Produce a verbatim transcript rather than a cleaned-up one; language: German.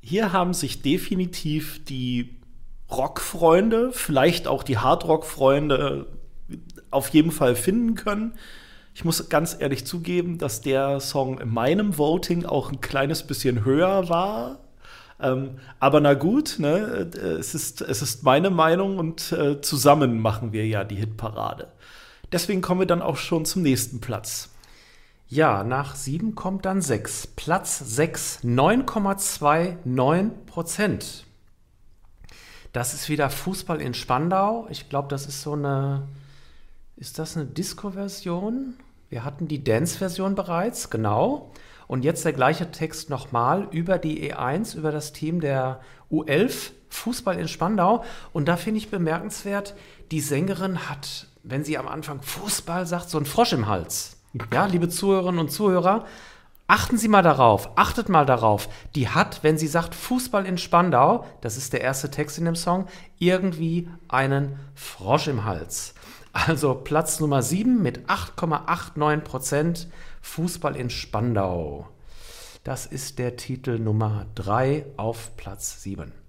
hier haben sich definitiv die Rockfreunde, vielleicht auch die Hardrock-Freunde auf jeden Fall finden können. Ich muss ganz ehrlich zugeben, dass der Song in meinem Voting auch ein kleines bisschen höher war. Ähm, aber na gut, ne, es ist, es ist meine Meinung und äh, zusammen machen wir ja die Hitparade. Deswegen kommen wir dann auch schon zum nächsten Platz. Ja, nach sieben kommt dann sechs. Platz sechs, neun Komma neunundzwanzig Prozent. Das ist wieder Fußball in Spandau. Ich glaube, das ist so eine, ist das eine Disco-Version? Wir hatten die Dance-Version bereits, genau. Und jetzt der gleiche Text nochmal über die E eins, über das Team der U elf, Fußball in Spandau. Und da finde ich bemerkenswert, die Sängerin hat, wenn sie am Anfang Fußball sagt, so einen Frosch im Hals. Ja, liebe Zuhörerinnen und Zuhörer, achten Sie mal darauf, achtet mal darauf. Die hat, wenn sie sagt Fußball in Spandau, das ist der erste Text in dem Song, irgendwie einen Frosch im Hals. Also Platz Nummer sieben mit acht Komma neunundachtzig Prozent, Fußball in Spandau. Das ist der Titel Nummer drei auf Platz sieben.